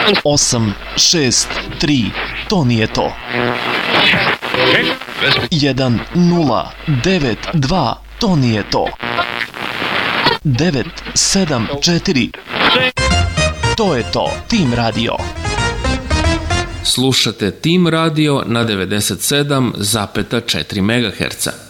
863, to nije to. 1092, to nije to. 974, to je to. Tim Radio. Slušate Tim Radio na 97,4 MHz.